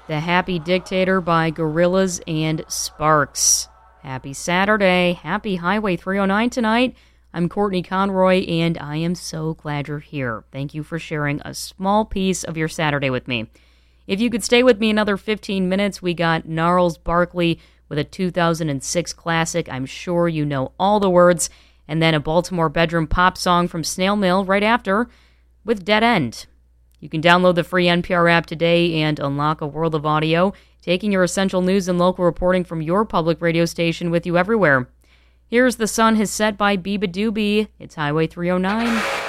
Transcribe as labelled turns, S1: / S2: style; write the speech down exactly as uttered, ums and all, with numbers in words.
S1: The Happy Dictator by Gorillaz and Sparks. Happy Saturday. Happy Highway three oh nine tonight. I'm Courtney Conroy, and I am so glad you're here. Thank you for sharing a small piece of your Saturday with me. If you could stay with me another fifteen minutes, we got Gnarls Barkley with a two thousand six classic. I'm sure you know all the words. And then a Baltimore bedroom pop song from Snail Mail right after with Dead End. You can download the free N P R app today and unlock a world of audio, taking your essential news and local reporting from your public radio station with you everywhere. Here's The Sun Has Set by Biba Doobie. It's Highway three oh nine.